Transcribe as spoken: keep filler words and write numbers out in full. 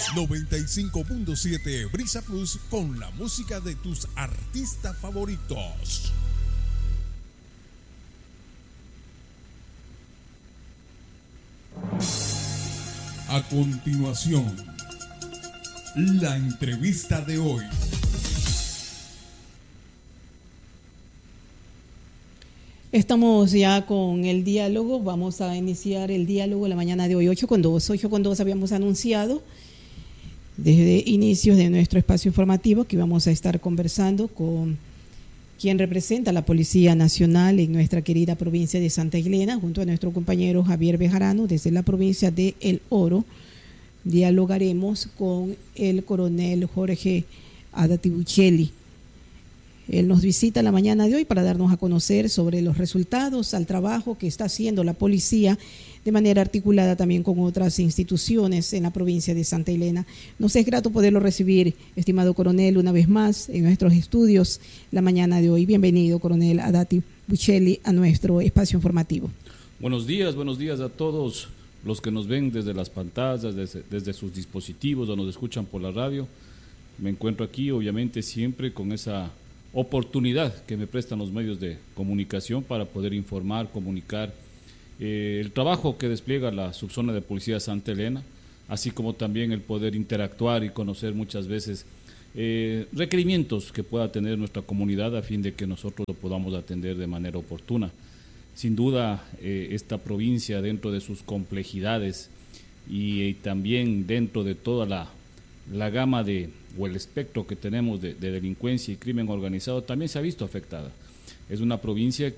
noventa y cinco punto siete Brisa Plus con la música de tus artistas favoritos. A continuación, la entrevista de hoy. Estamos ya con el diálogo, vamos a iniciar el diálogo la mañana de hoy, ocho con dos. ocho con dos habíamos anunciado desde inicios de nuestro espacio informativo que íbamos a estar conversando con quien representa a la Policía Nacional en nuestra querida provincia de Santa Elena, junto a nuestro compañero Javier Bejarano desde la provincia de El Oro. Dialogaremos con el coronel Jorge Adati Buccelli. Él nos visita la mañana de hoy para darnos a conocer sobre los resultados al trabajo que está haciendo la policía de manera articulada también con otras instituciones en la provincia de Santa Elena. Nos es grato poderlo recibir, estimado coronel, una vez más en nuestros estudios la mañana de hoy. Bienvenido, coronel Adati Buccelli, a nuestro espacio informativo. Buenos días, buenos días a todos los que nos ven desde las pantallas, desde, desde sus dispositivos o nos escuchan por la radio. Me encuentro aquí, obviamente, siempre con esa oportunidad que me prestan los medios de comunicación para poder informar, comunicar eh, el trabajo que despliega la subzona de policía Santa Elena, así como también el poder interactuar y conocer muchas veces eh, requerimientos que pueda tener nuestra comunidad a fin de que nosotros lo podamos atender de manera oportuna. Sin duda, eh, esta provincia, dentro de sus complejidades y, y también dentro de toda la, la gama de o el espectro que tenemos de, de delincuencia y crimen organizado, también se ha visto afectada. Es una provincia